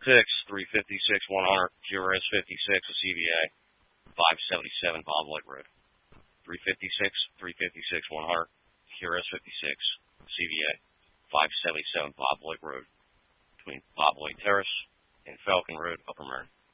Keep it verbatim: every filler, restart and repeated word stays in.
six, three fifty-six, one hundred, Q R S fifty-six, a C V A, five seventy-seven Bob Lake Road. three fifty-six, three fifty-six, one hundred, Q R S fifty-six, C V A, five seventy-seven Bob Lake Road, between Bob Lake Terrace and Falcon Road, Upper Marin.